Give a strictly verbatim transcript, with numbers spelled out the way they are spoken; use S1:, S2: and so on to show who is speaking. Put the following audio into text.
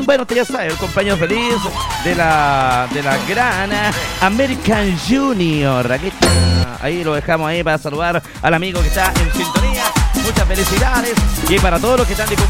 S1: Bueno, usted ya sabe, el compañero feliz de la, de la gran American Junior. Aquí está. Ahí lo dejamos ahí para saludar al amigo que está en sintonía. Muchas felicidades. Y para todos los que están de cumpleaños.